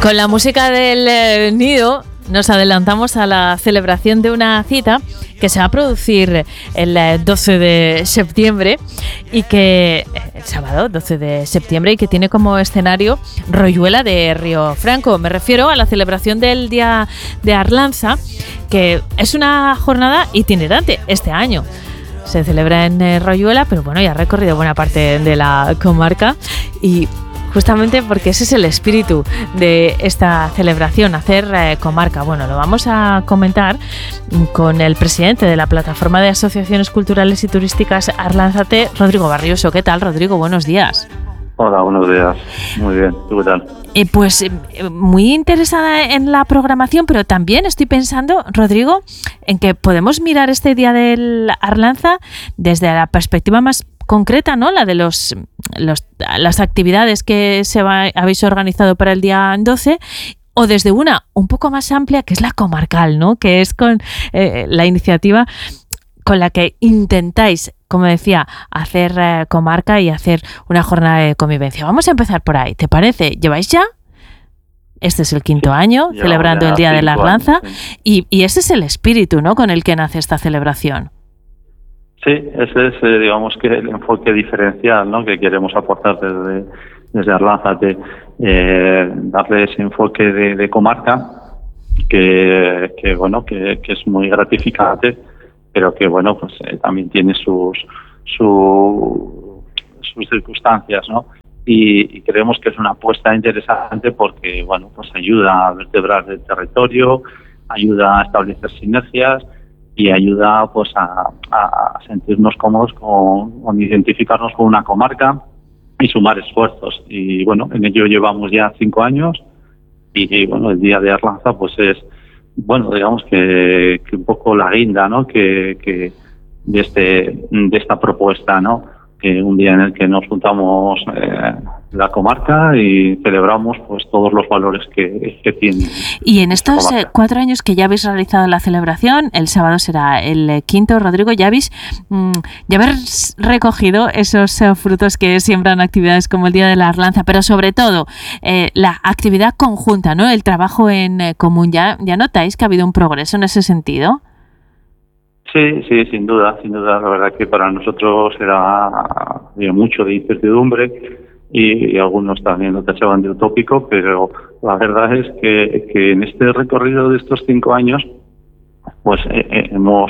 con la música del Nido nos adelantamos a la celebración de una cita que se va a producir el 12 de septiembre y que el sábado 12 de septiembre y que tiene como escenario Royuela de Río Franco. Me refiero a la celebración del Día de Arlanza, que es una jornada itinerante este año. Se celebra en Royuela, pero bueno, ya ha recorrido buena parte de la comarca y justamente porque ese es el espíritu de esta celebración, hacer comarca. Bueno, lo vamos a comentar con el presidente de la Plataforma de Asociaciones Culturales y Turísticas Arlánzate, Rodrigo Barrioso. ¿Qué tal, Rodrigo? Buenos días. Hola, buenos días. Muy bien, ¿tú qué tal? Pues muy interesada en la programación, pero también estoy pensando, Rodrigo, en que podemos mirar este Día del Arlanza desde la perspectiva más concreta, ¿no? La de las actividades que habéis organizado para el día 12, o desde una un poco más amplia, que es la comarcal, ¿no? Que es con la iniciativa con la que intentáis, como decía, hacer comarca y hacer una jornada de convivencia. Vamos a empezar por ahí, ¿te parece? ¿Lleváis ya? Este es el 5º año celebrando el Día de la Arlanza y ese es el espíritu, ¿no? Con el que nace esta celebración. Sí, ese es, digamos, que el enfoque diferencial, ¿no? Que queremos aportar desde Arlánzate, darle ese enfoque de comarca que es muy gratificante, pero que bueno, pues también tiene sus circunstancias, ¿no? Y creemos que es una apuesta interesante porque bueno, pues ayuda a vertebrar el territorio, ayuda a establecer sinergias y ayuda pues a sentirnos cómodos con identificarnos con una comarca y sumar esfuerzos. Y bueno, en ello llevamos ya 5 años y bueno, el Día de Arlanza pues es, bueno, digamos que un poco la guinda, ¿no? que de esta propuesta, ¿no? Que un día en el que nos juntamos la comarca y celebramos pues todos los valores que tiene. Y en estos 4 años que ya habéis realizado la celebración, el sábado será el 5º, Rodrigo, ya habéis recogido esos frutos que siembran actividades como el Día de la Arlanza, pero sobre todo la actividad conjunta, ¿no? El trabajo en común. ¿Ya notáis que ha habido un progreso en ese sentido? Sí, sin duda. La verdad que para nosotros había mucho de incertidumbre y algunos también lo tachaban de utópico, pero la verdad es que en este recorrido de estos 5 años, pues hemos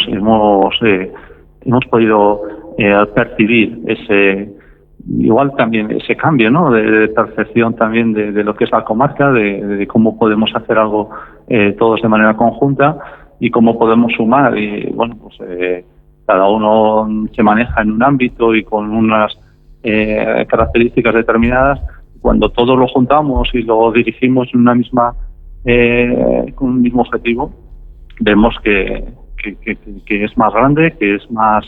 podido percibir igual también ese cambio, ¿no? De percepción también de lo que es la comarca, de cómo podemos hacer algo todos de manera conjunta y cómo podemos sumar. Y bueno, pues cada uno se maneja en un ámbito y con unas características determinadas. Cuando todos lo juntamos y lo dirigimos en una misma con un mismo objetivo, vemos que es más grande, que es más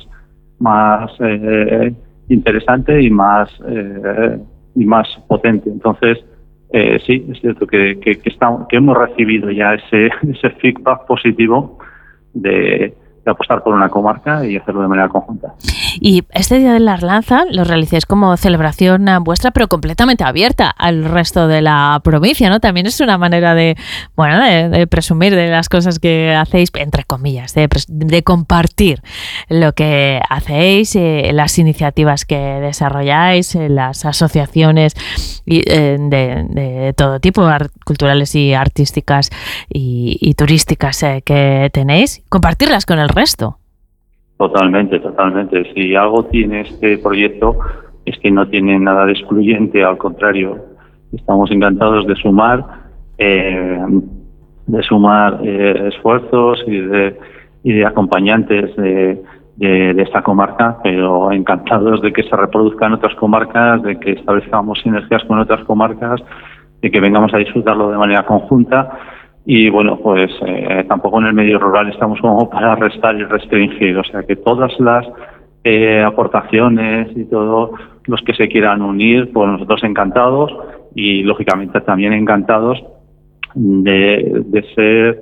interesante y más potente. Entonces sí, es cierto que hemos recibido ya ese feedback positivo de apostar por una comarca y hacerlo de manera conjunta. Y este Día de la Arlanza lo realicéis como celebración vuestra, pero completamente abierta al resto de la provincia, ¿no? También es una manera de presumir de las cosas que hacéis, entre comillas, de compartir lo que hacéis, las iniciativas que desarrolláis, las asociaciones de todo tipo, culturales y artísticas y turísticas que tenéis, compartirlas con el resto. Totalmente. Si algo tiene este proyecto es que no tiene nada de excluyente, al contrario, estamos encantados de sumar esfuerzos y de acompañantes de esta comarca, pero encantados de que se reproduzcan otras comarcas, de que establezcamos sinergias con otras comarcas, de que vengamos a disfrutarlo de manera conjunta. Y bueno, pues tampoco en el medio rural estamos como para restar y restringir, o sea que todas las aportaciones y todos los que se quieran unir, pues nosotros encantados y lógicamente también encantados de ser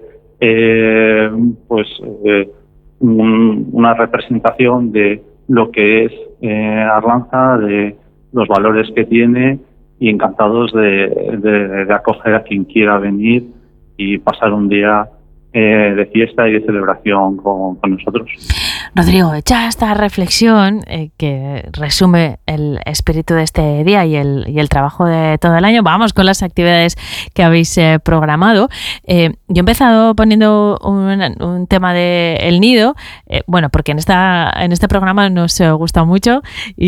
una representación de lo que es Arlanza, de los valores que tiene y encantados de acoger a quien quiera venir y pasar un día de fiesta y de celebración con nosotros. Rodrigo, hecha esta reflexión que resume el espíritu de este día y el trabajo de todo el año, vamos con las actividades que habéis programado. Yo he empezado poniendo un tema de El Nido, porque en este programa nos gusta mucho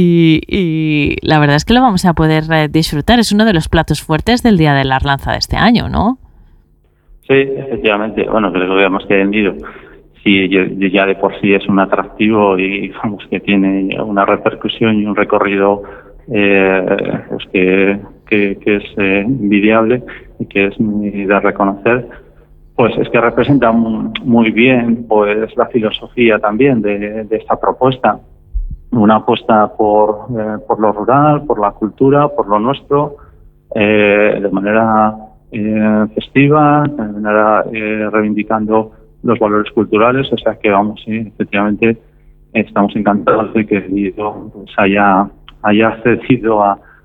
y la verdad es que lo vamos a poder disfrutar. Es uno de los platos fuertes del Día de la Arlanza de este año, ¿no? Sí, efectivamente. Bueno, creo que más que El Nido, sí, ya de por sí es un atractivo y vamos que tiene una repercusión y un recorrido pues que es envidiable y que es muy de reconocer. Pues es que representa muy bien pues la filosofía también de esta propuesta. Una apuesta por lo rural, por la cultura, por lo nuestro, de manera festiva, de manera reivindicando los valores culturales, o sea que vamos, sí, efectivamente estamos encantados de que el Nido pues haya accedido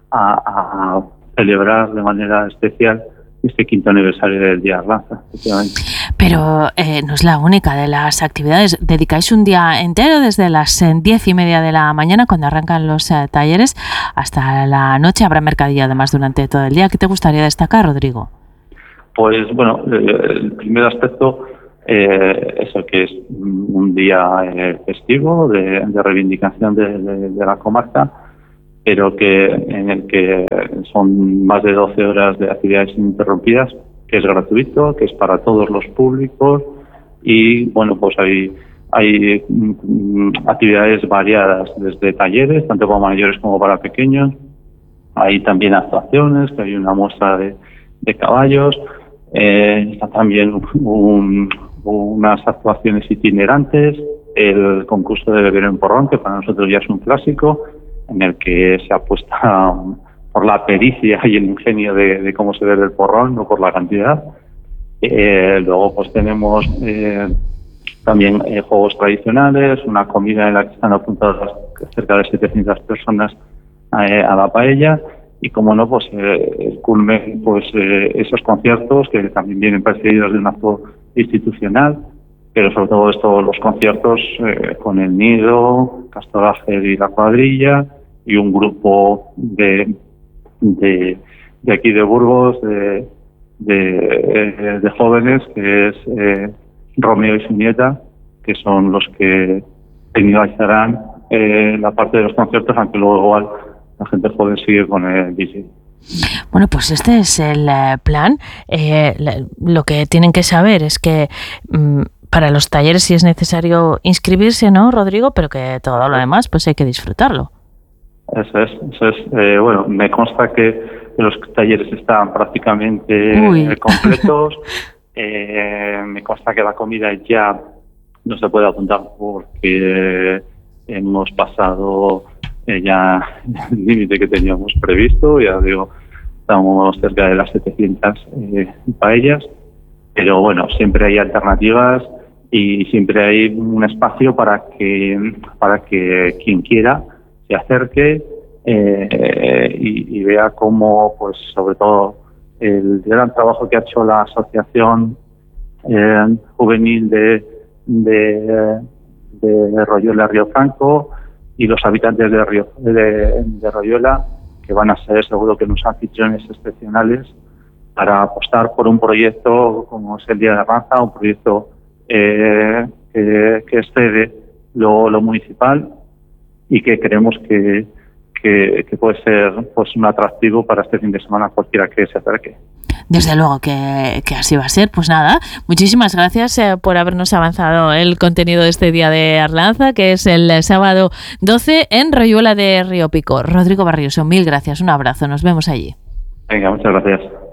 a celebrar de manera especial este 5º aniversario del Día de Arlanza, efectivamente. Pero no es la única de las actividades. Dedicáis un día entero desde las 10:30 de la mañana, cuando arrancan los talleres, hasta la noche. Habrá mercadillo además durante todo el día. ¿Qué te gustaría destacar, Rodrigo? Pues bueno, el primer aspecto, eso que es un día festivo de reivindicación de la comarca, pero en el que son más de 12 horas de actividades ininterrumpidas, que es gratuito, que es para todos los públicos y bueno, pues hay actividades variadas, desde talleres, tanto para mayores como para pequeños. Hay también actuaciones, que hay una muestra de caballos, está también unas actuaciones itinerantes, el concurso de beber en porrón, que para nosotros ya es un clásico, en el que se apuesta por la pericia y el ingenio de cómo se bebe el porrón, no por la cantidad. Luego pues tenemos también juegos tradicionales, una comida en la que están apuntadas cerca de 700 personas a la paella, y como no, pues el culmen, pues esos conciertos que también vienen precedidos de un acto institucional, pero sobre todo los conciertos con El Nido, Castor Ángel y la Cuadrilla, y un grupo de aquí de Burgos de jóvenes, que es Romeo y su nieta, que son los que finalizarán la parte de los conciertos, aunque luego igual la gente joven sigue con el DJ. Bueno, pues este es el plan. Lo que tienen que saber es que para los talleres sí es necesario inscribirse, ¿no, Rodrigo? Pero que todo lo demás pues hay que disfrutarlo. Eso es. Bueno, me consta que los talleres están prácticamente completos. Me consta que la comida ya no se puede apuntar porque hemos pasado ya el límite que teníamos previsto. Ya digo, estamos cerca de las 700 paellas, pero bueno, siempre hay alternativas y siempre hay un espacio para que quien quiera se acerque y vea cómo, pues sobre todo, el gran trabajo que ha hecho la asociación juvenil de Royola Río Franco y los habitantes de Royola, que van a ser seguro que unos anfitriones excepcionales para apostar por un proyecto como es el Día de Arlanza, un proyecto que excede lo municipal y que creemos que puede ser pues un atractivo para este fin de semana cualquiera que se acerque. Desde luego que así va a ser. Pues nada, muchísimas gracias por habernos avanzado el contenido de este Día de Arlanza, que es el sábado 12 en Royuela de Río Pico. Rodrigo Barrioso, mil gracias, un abrazo, nos vemos allí. Venga, muchas gracias.